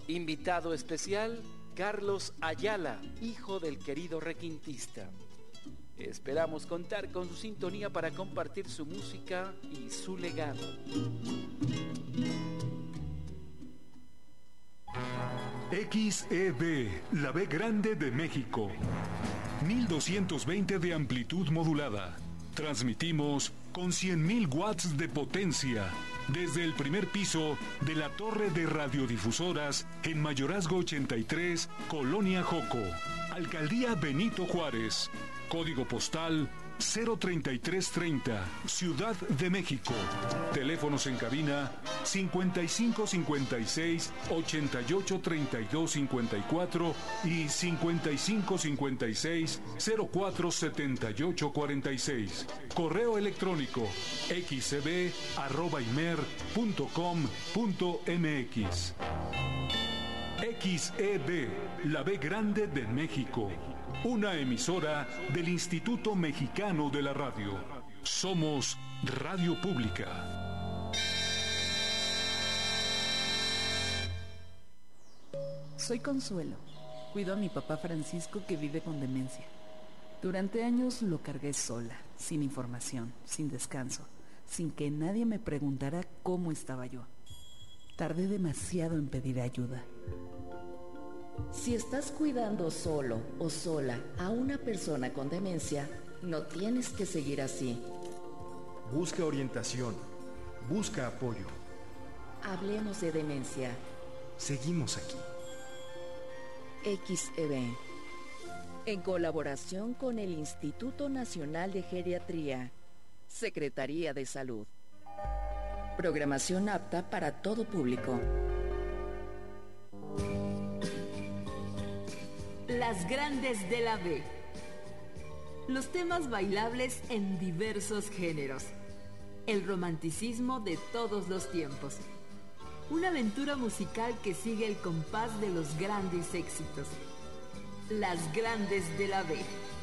Invitado especial, Carlos Ayala, hijo del querido requintista. Esperamos contar con su sintonía para compartir su música y su legado. XEB, la B grande de México. 1220 de amplitud modulada. Transmitimos con 100.000 watts de potencia desde el primer piso de la torre de radiodifusoras en Mayorazgo 83, Colonia Joco, Alcaldía Benito Juárez, código postal 03330, Ciudad de México. Teléfonos en cabina 5556 88 32 54 y 5556 04 78 46. Correo electrónico xeb@imer.com.mx. XEB, la B grande de México. Una emisora del Instituto Mexicano de la Radio. Somos Radio Pública. Soy Consuelo. Cuido a mi papá Francisco, que vive con demencia. Durante años lo cargué sola, sin información, sin descanso, sin que nadie me preguntara cómo estaba yo. Tardé demasiado en pedir ayuda. Si estás cuidando solo o sola a una persona con demencia, no tienes que seguir así. Busca orientación. Busca apoyo. Hablemos de demencia. Seguimos aquí. XEB, en colaboración con el Instituto Nacional de Geriatría, Secretaría de Salud. Programación apta para todo público. Las grandes de la B. Los temas bailables en diversos géneros. El romanticismo de todos los tiempos. Una aventura musical que sigue el compás de los grandes éxitos. Las grandes de la B.